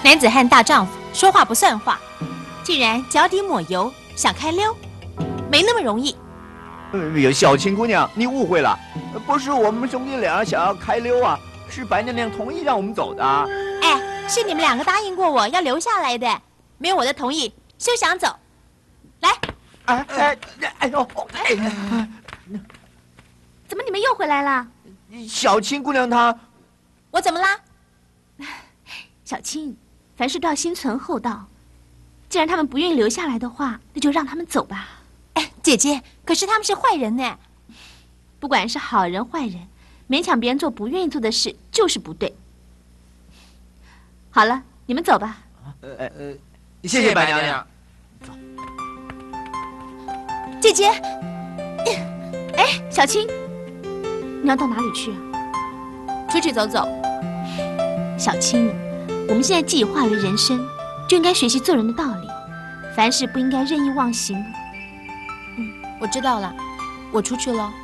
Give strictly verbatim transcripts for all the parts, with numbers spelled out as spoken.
男子汉大丈夫，说话不算话，竟然脚底抹油想开溜，没那么容易。 呃，小青姑娘，你误会了，不是我们兄弟俩想要开溜啊，是白娘娘同意让我们走的。 哎，是你们两个答应过我要留下来的，没有我的同意，休想走。来， 哎哎哎呦！哎， 怎么你们又回来了？ 小青姑娘她， 我怎么啦？ 小青，凡事都要心存厚道。既然他们不愿意留下来的话，那就让他们走吧。 哎，姐姐，可是他们是坏人呢。 不管是好人坏人，勉强别人做不愿意做的事就是不对。好了，你们走吧。 呃呃，谢谢白娘娘。 走。姐姐， 哎，小青，你要到哪里去啊？ 出去走走。 小青，我们现在既已化为人身，就应该学习做人的道理，凡事不应该任意妄行。 嗯，我知道了，我出去了。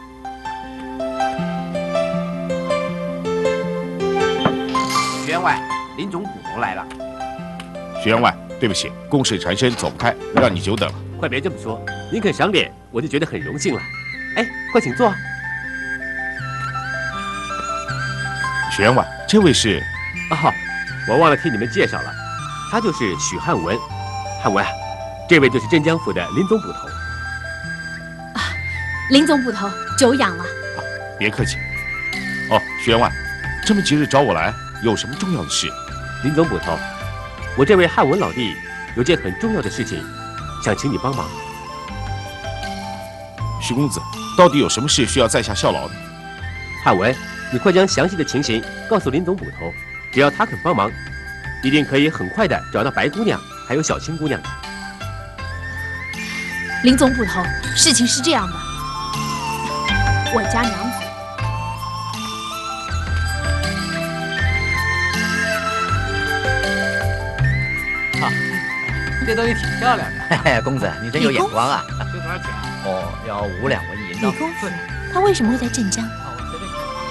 学员外，林总捕头来了。 学员外，对不起，公事缠身，走不开，让你久等了。 快别这么说，您肯赏脸，我就觉得很荣幸了。哎，快请坐。 学员外，这位是…… 哦，我忘了替你们介绍了，他就是许汉文。汉文啊，这位就是镇江府的林总捕头。 啊，林总捕头，久仰了。 啊，别客气。哦，学员外，这么急着找我来，有什么重要的事？ 林总捕头，我这位汉文老弟有件很重要的事情，想请你帮忙。 徐公子，到底有什么事需要在下效劳的？ 汉文，你快将详细的情形告诉林总捕头，只要他肯帮忙，一定可以很快的找到白姑娘还有小青姑娘的。 林总捕头，事情是这样的，我家娘子。 啊，这东西挺漂亮的。 嘿嘿，公子，你真有眼光啊！ 这多少钱？ 哦，要五两纹银呢。 李公子，他为什么会在镇江？